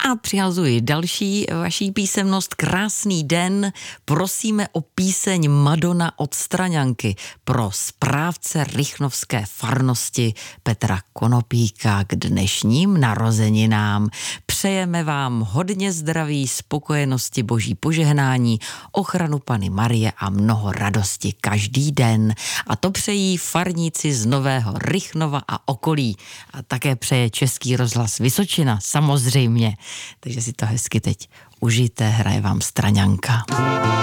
A přihazuji další vaší písemnost. Krásný den, prosíme o píseň Madonna od Straňanky pro správce rychnovské farnosti Petra Konopíka k dnešním narozeninám. Přejeme vám hodně zdraví, spokojenosti, boží požehnání, ochranu Panny Marie a mnoho radosti každý den. A to přejí farníci z Nového Rychnova a okolí. A také přeje Český rozhlas Vysočina, samozřejmě. Takže si to hezky teď užijte, hraje vám Straňanka.